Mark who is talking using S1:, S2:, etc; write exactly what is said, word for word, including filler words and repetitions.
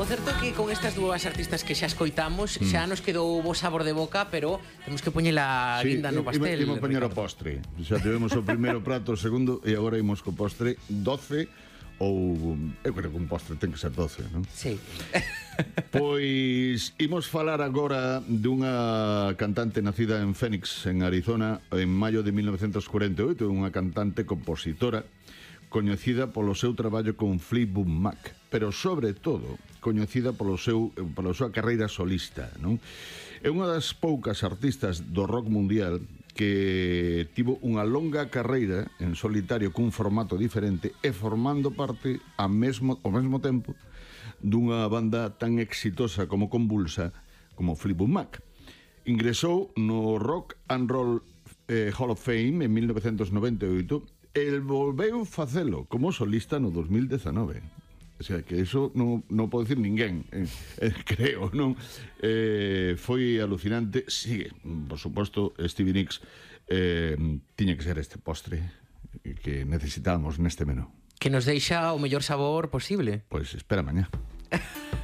S1: O certo é que con estas dúas artistas que xa escoitamos xa nos quedou bo sabor de boca, pero temos que poñer a guinda no pastel.
S2: Sí, imos poñer o postre. Xa tivemos o primeiro prato, o segundo, e agora imos co postre doce, ou eu creo que un postre ten que ser doce, non?
S1: Sí.
S2: Pois imos falar agora dunha cantante nacida en Phoenix, en Arizona, en maio de mil novecentos cuarenta e oito, unha cantante compositora coñecida polo seu traballo con Fleetwood Mac, pero sobre todo coñecida polo seu, pola súa carreira solista, non? É unha das poucas artistas do rock mundial que tivo unha longa carreira en solitario cun formato diferente e formando parte a mesmo, ao mesmo tempo dunha banda tan exitosa como convulsa como Fleetwood Mac. Ingresou no Rock and Roll eh, Hall of Fame en mil novecentos noventa e oito e volveu facelo como solista no dos mil dezanove. O sea, que eso non, non pode dicir ninguén, eh, eh, creo, non? Eh, foi alucinante. Sí, por suposto, Stevie Nicks eh, tiña que ser este postre que necesitábamos neste menú.
S1: Que nos deixa o mellor sabor posible.
S2: Pois espera mañá.